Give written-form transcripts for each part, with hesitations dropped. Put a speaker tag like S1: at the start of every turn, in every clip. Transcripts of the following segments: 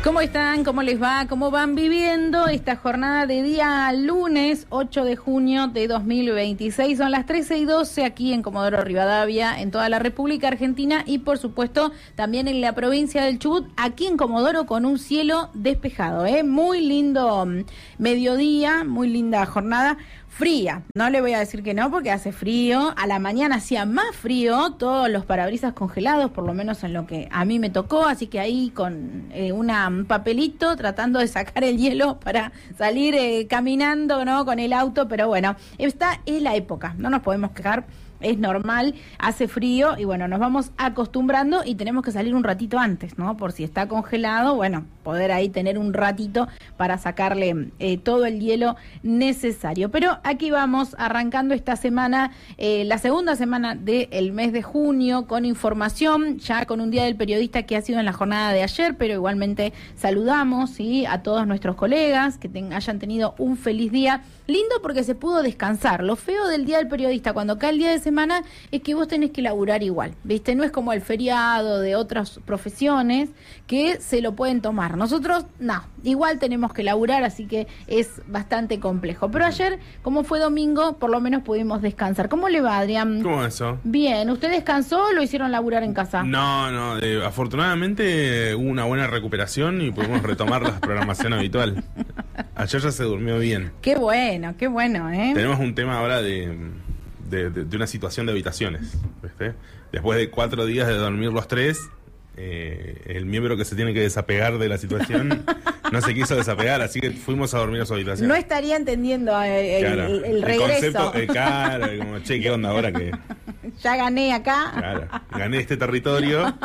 S1: ¿Cómo están? ¿Cómo les va? ¿Cómo van viviendo esta jornada de día lunes 8 de junio de 2026? Son las 13:12 aquí en Comodoro Rivadavia, en toda la República Argentina y por supuesto también en la provincia del Chubut, aquí en Comodoro con un cielo despejado, muy lindo mediodía, muy linda jornada. Fría, no le voy a decir que no porque hace frío, a la mañana hacía más frío, todos los parabrisas congelados, por lo menos en lo que a mí me tocó, así que ahí con un papelito tratando de sacar el hielo para salir caminando, ¿no? Con el auto, pero bueno, esta es la época, no nos podemos quejar. Es normal, hace frío y bueno, nos vamos acostumbrando y tenemos que salir un ratito antes, ¿no? Por si está congelado, bueno, poder ahí tener un ratito para sacarle todo el hielo necesario. Pero aquí vamos arrancando esta semana, la segunda semana del mes de junio, con información, ya con un Día del Periodista que ha sido en la jornada de ayer, pero igualmente saludamos, ¿sí?, a todos nuestros colegas que hayan tenido un feliz día. Lindo porque se pudo descansar. Lo feo del Día del Periodista cuando cae el día de semana es que vos tenés que laburar igual, ¿viste? No es como el feriado de otras profesiones que se lo pueden tomar. Nosotros, no, igual tenemos que laburar, así que es bastante complejo. Pero ayer, como fue domingo, por lo menos pudimos descansar. ¿Cómo le va, Adrián?
S2: ¿Cómo eso?
S1: Bien. ¿Usted descansó o lo hicieron laburar en casa?
S2: No, afortunadamente hubo una buena recuperación y pudimos retomar la programación habitual. Ayer ya se durmió bien.
S1: Qué bueno, ¿eh?
S2: Tenemos un tema ahora de una situación de habitaciones, ¿viste? Después de 4 días de dormir los 3, el miembro que se tiene que desapegar de la situación no se quiso desapegar, así que fuimos a dormir a su habitación.
S1: No estaría entendiendo el regreso.
S2: El concepto, claro, como, che, ¿qué onda ahora que...?
S1: Ya gané acá.
S2: Claro, gané este territorio.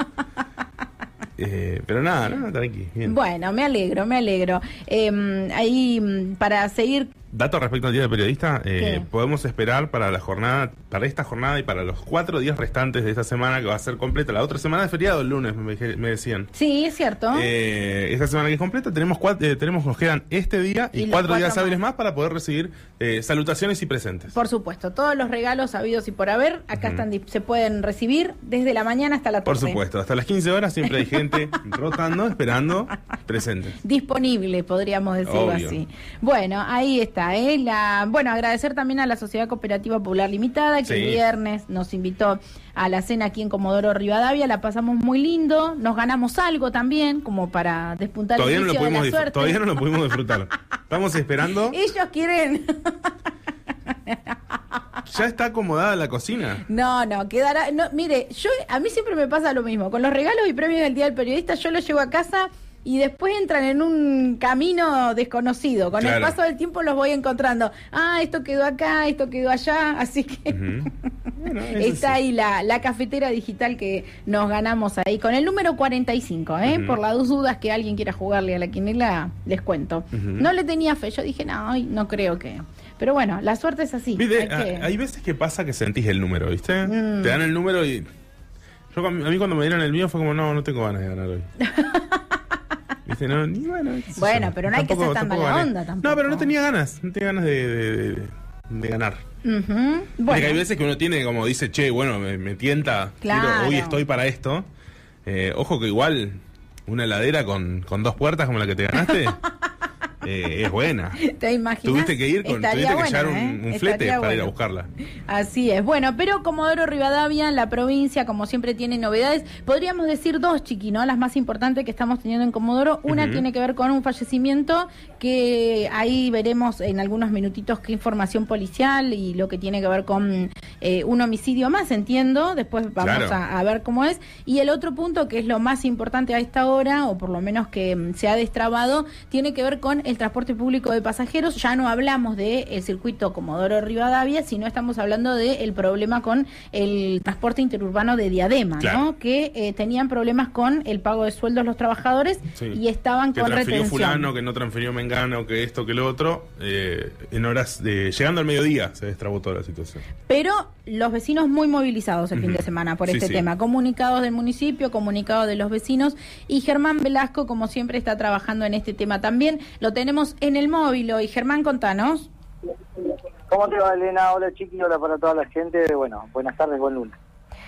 S2: Pero nada, tranqui, bien.
S1: Bueno, me alegro. Ahí, para seguir...
S2: Dato respecto al Día del Periodista, podemos esperar para esta jornada y para los 4 días restantes de esta semana, que va a ser completa. La otra semana de feriado, el lunes, me decían.
S1: Sí, es cierto.
S2: Esta semana que es completa, nos quedan este día y 4 días hábiles más para poder recibir salutaciones y presentes.
S1: Por supuesto, todos los regalos habidos y por haber, acá se pueden recibir desde la mañana hasta la tarde.
S2: Por supuesto, hasta las 15 horas siempre hay gente rotando, esperando presentes.
S1: Disponible, podríamos decirlo así. Bueno, ahí está. Bueno, agradecer también a la Sociedad Cooperativa Popular Limitada, que el viernes nos invitó a la cena aquí en Comodoro Rivadavia. La pasamos muy lindo, nos ganamos algo también, como para despuntar el inicio de la suerte.
S2: Todavía no lo pudimos disfrutar. Estamos esperando.
S1: Ellos quieren...
S2: ¿Ya está acomodada la cocina?
S1: No, quedará... No, mire, a mí siempre me pasa lo mismo. Con los regalos y premios del Día del Periodista, yo los llevo a casa... y después entran en un camino desconocido. Con el paso del tiempo los voy encontrando. Esto quedó acá, esto quedó allá, así que bueno, está ahí la cafetera digital que nos ganamos ahí con el número 45, por las dudas que alguien quiera jugarle a la quinela, les cuento. No le tenía fe, yo dije, no creo que... Pero bueno, la suerte es así.
S2: Hay veces que pasa que sentís el número, ¿viste? Te dan el número y... a mí cuando me dieron el mío fue como, no tengo ganas de ganar hoy. ¿Viste?
S1: Bueno, pero no hay que ser tan mala onda tampoco.
S2: No, pero no tenía ganas de ganar.
S1: Bueno.
S2: Porque hay veces que uno tiene, como dice, che, bueno, me tienta, hoy estoy para esto. Ojo que igual una heladera con 2 puertas como la que te ganaste es buena.
S1: ¿Te imaginas?
S2: Tuviste que llevar un flete para ir a buscarla.
S1: Así es. Bueno, pero Comodoro Rivadavia, la provincia, como siempre, tiene novedades. Podríamos decir 2, Chiqui, ¿no? Las más importantes que estamos teniendo en Comodoro. Una tiene que ver con un fallecimiento, que ahí veremos en algunos minutitos qué información policial y lo que tiene que ver con un homicidio más, entiendo. Después vamos a ver cómo es. Y el otro punto, que es lo más importante a esta hora, o por lo menos que se ha destrabado, tiene que ver con el transporte público de pasajeros. Ya no hablamos del circuito Comodoro Rivadavia, sino estamos hablando del problema con el transporte interurbano de Diadema, ¿no? Que tenían problemas con el pago de sueldos los trabajadores y estaban con retención. Que transfirió fulano, que no transfirió mengano, que esto, que lo otro. En horas llegando al mediodía se destrabó toda la situación. Pero los vecinos muy movilizados el fin de semana por este tema. Comunicados del municipio, comunicados de los vecinos. Y Germán Velasco, como siempre, está trabajando en este tema también. Lo tenemos en el móvil hoy. Germán, contanos.
S3: ¿Cómo te va, Elena? Hola, Chiqui, hola para toda la gente. Bueno, buenas tardes, buen lunes.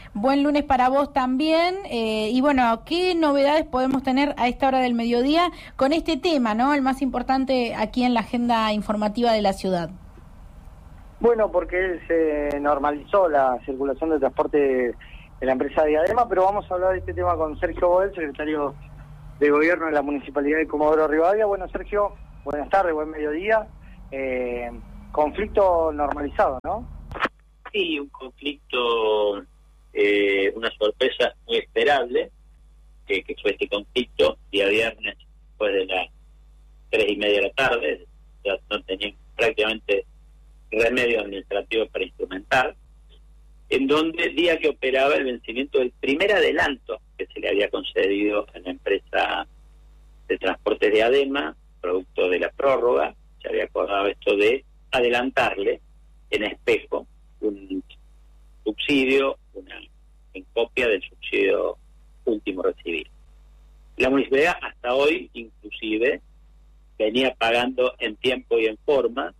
S1: Buen lunes para vos también. Y bueno, ¿qué novedades podemos tener a esta hora del mediodía con este tema, ¿no? El más importante aquí en la agenda informativa de la ciudad.
S3: Bueno, porque se normalizó la circulación de transporte de la empresa Diadema, pero vamos a hablar de este tema con Sergio Boel, secretario de Gobierno de la Municipalidad de Comodoro Rivadavia. Bueno, Sergio, buenas tardes, buen mediodía. Conflicto normalizado, ¿no?
S4: Sí, un conflicto, una sorpresa muy esperable, que fue este conflicto día viernes después de las 3:30 de la tarde. Ya no tenían prácticamente remedio administrativo para instrumentar, en donde día que operaba el vencimiento del primer adelanto que se le había concedido a la empresa de transportes de ADEMA, producto de la prórroga, se había acordado esto de adelantarle en espejo un subsidio, en copia del subsidio último recibido. La municipalidad hasta hoy, inclusive, venía pagando en tiempo y en forma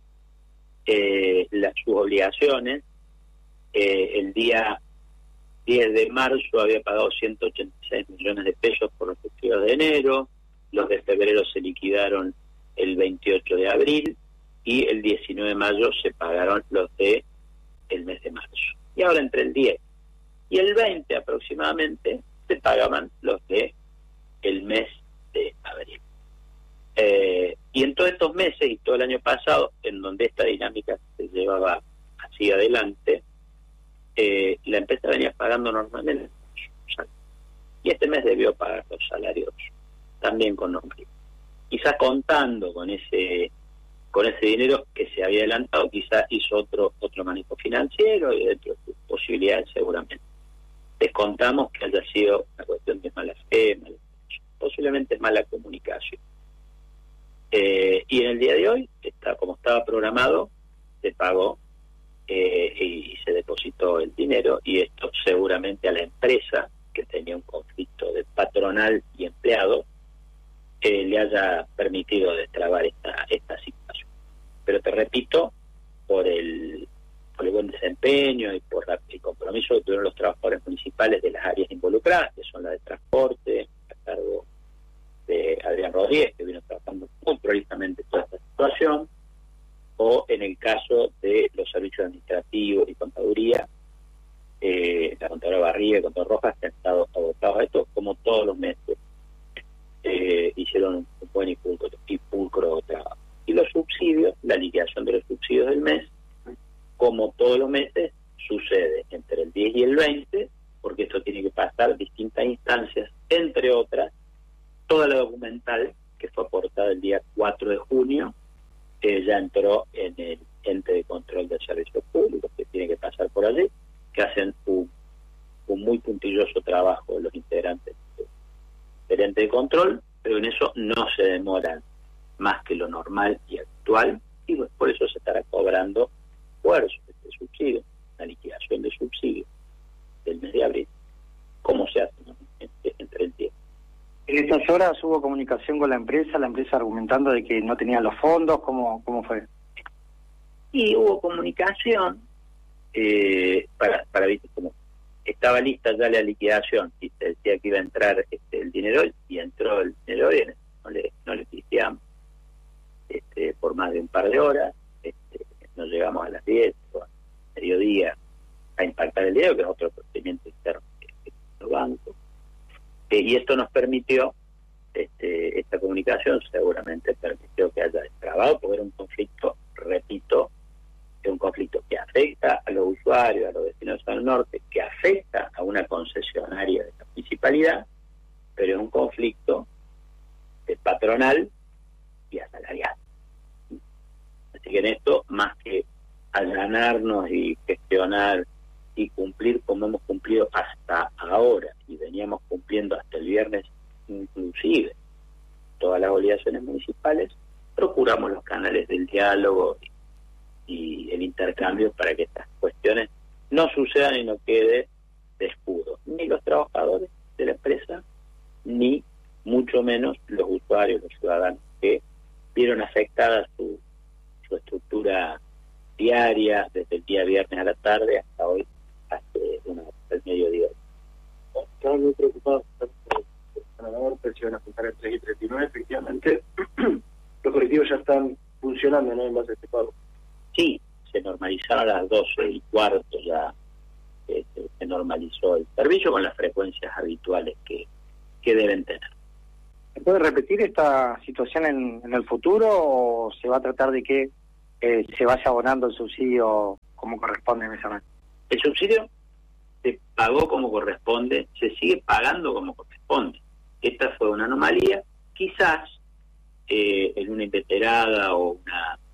S4: sus obligaciones. El día 10 de marzo había pagado 186 millones de pesos por los subsidios de enero, los de febrero se liquidaron el 28 de abril y el 19 de mayo se pagaron los de el mes de marzo. Y ahora entre el 10 y el 20 aproximadamente se pagaban los de el mes de abril. Y en todos estos meses y todo el año pasado, en donde esta dinámica se llevaba hacia adelante, la empresa venía pagando normalmente los salarios. Y este mes debió pagar los salarios también con normalidad. Quizás contando con ese dinero que se había adelantado, quizás hizo otro manejo financiero y dentro de sus posibilidades seguramente. Descontamos que haya sido una cuestión de mala fe, posiblemente mala comunicación. Y en el día de hoy, como estaba programado, se pagó y se depositó el dinero, y esto seguramente a la empresa, que tenía un conflicto de patronal y empleado, le haya permitido destrabar esta situación. Pero te repito, por el buen desempeño y por el compromiso que tuvieron los trabajadores municipales de las áreas involucradas, que son las de transporte, a cargo de Adrián Rodríguez, que vino trabajando muy prolijamente toda esta situación, o en el caso de los servicios administrativos y contaduría, la contadora Barriga y el contador Rojas, que han estado abocados a esto, como todos los meses, hicieron un buen y pulcro trabajo. Y los subsidios, la liquidación de los subsidios del mes, como todos los meses, sucede entre el 10 y el 20, porque esto tiene que pasar distintas instancias, entre otras, toda la documental que fue aportada el día 4 de junio, ya entró en el ente de control del servicio público, que tiene que pasar por allí, que hacen un muy puntilloso trabajo los integrantes del ente de control, pero en eso no se demoran más que lo normal y actual, y por eso se estará cobrando esfuerzos de subsidio, la liquidación de subsidio del mes de abril, como se hace entre el tiempo.
S3: En estas horas hubo comunicación con la empresa argumentando de que no tenían los fondos. ¿Cómo fue?
S4: Y hubo comunicación para viste, como estaba lista ya la liquidación y se decía que iba a entrar el dinero, y entró el dinero y no le pisteamos por más de un par de horas. Nos llegamos a las 10 o a mediodía a impactar el dinero, que es otro procedimiento interno de los bancos. Y esto nos permitió, esta comunicación seguramente permitió que haya destrabado, porque era un conflicto, repito, es un conflicto que afecta a los usuarios, a los vecinos del norte, que afecta a una concesionaria de la municipalidad, pero es un conflicto patronal y asalarial. Así que en esto, más que allanarnos y gestionar y cumplir como hemos cumplido hasta ahora, y veníamos cumpliendo hasta el viernes inclusive todas las obligaciones municipales, procuramos los canales del diálogo y el intercambio para que estas cuestiones no sucedan y no quede de escudo ni los trabajadores de la empresa, ni mucho menos los usuarios, los ciudadanos que vieron afectada su estructura diaria desde el día viernes a la tarde hasta hoy, hace una
S5: estaban muy preocupados por el Sanador, pero se iban a juntar el 3 y 39, efectivamente, los colectivos ya están funcionando, ¿no?, en base a este pago.
S4: Sí, se normalizaron a las 12:15 ya, se normalizó el servicio con las frecuencias habituales que deben tener.
S3: ¿Se puede repetir esta situación en el futuro o se va a tratar de que se vaya abonando el subsidio como corresponde mes a mes?
S4: El subsidio se pagó como corresponde, se sigue pagando como corresponde. Esta fue una anomalía, quizás en una inveterada o una